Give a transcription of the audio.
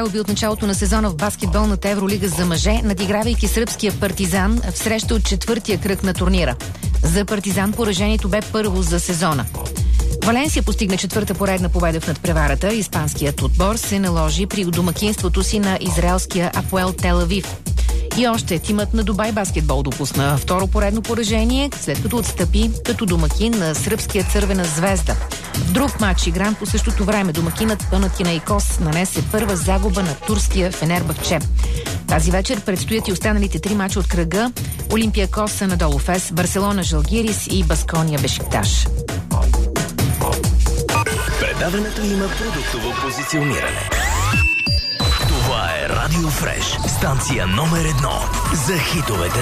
Михайлов от началото на сезона в баскетболната Евролига за мъже, надигравайки сръбския Партизан в среща от четвъртия кръг на турнира. За Партизан поражението бе първо за сезона. Валенсия постигна четвърта поредна победа в надпреварата. Испанският отбор се наложи при домакинството си на израелския Апоел Тел Авив. И още тимът на Дубай баскетбол допусна второ поредно поражение, след като отстъпи като домакин на сръбския Цървена звезда. В друг матч, игран по същото време, домакинът Панатинаикос нанесе първа загуба на турския Фенербахче. Тази вечер предстоят и останалите три мача от кръга: Олимпиакос, Анадолу Ефес, Барселона Жалгирис и Баскония Бешикташ. Предаването има продуктово позициониране. Това е Радио Фреш, станция номер 1 за хитовете